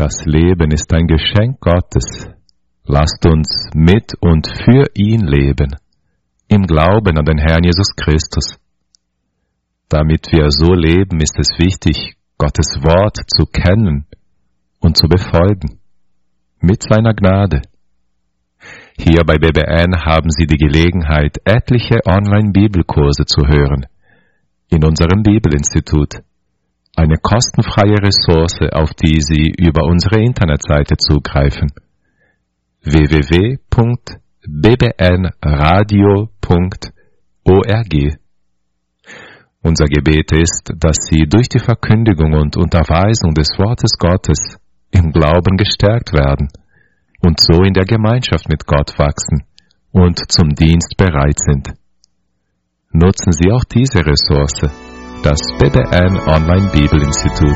Das Leben ist ein Geschenk Gottes. Lasst uns mit und für ihn leben, im Glauben an den Herrn Jesus Christus. Damit wir so leben, ist es wichtig, Gottes Wort zu kennen und zu befolgen, mit seiner Gnade. Hier bei BBN haben Sie die Gelegenheit, etliche Online-Bibelkurse zu hören, in unserem Bibelinstitut. Eine kostenfreie Ressource, auf die Sie über unsere Internetseite zugreifen. www.bbnradio.org. Unser Gebet ist, dass Sie durch die Verkündigung und Unterweisung des Wortes Gottes im Glauben gestärkt werden und so in der Gemeinschaft mit Gott wachsen und zum Dienst bereit sind. Nutzen Sie auch diese Ressource, das BBN Online Bibelinstitut.